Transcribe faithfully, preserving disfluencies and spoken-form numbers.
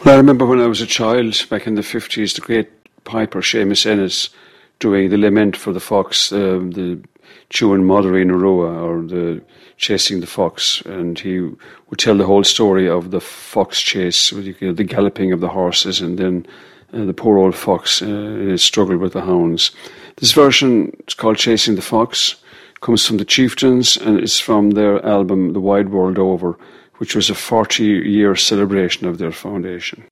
Well, I remember when I was a child back in the fifties, the great piper Seamus Ennis doing the lament for the fox, um, the chewing Mother in Arua, or the chasing the fox, and he would tell the whole story of the fox chase, with, you know, the galloping of the horses, and then uh, the poor old fox uh, in his struggle with the hounds. This version, it's called Chasing the Fox, comes from the Chieftains, and it's from their album The Wide World Over, which was a forty-year celebration of their foundation.